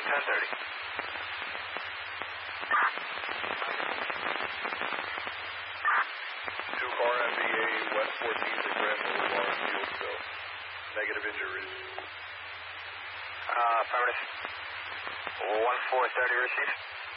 1030. 2-car MBA, West 14th and Grand Boulevard, Fieldsville. Negative injuries. Affirmative. 1430 received.